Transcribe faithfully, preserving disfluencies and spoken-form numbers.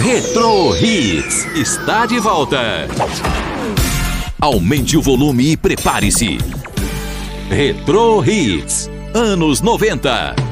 Retro Hits está de volta. Aumente o volume e prepare-se. Retro Hits, anos noventa.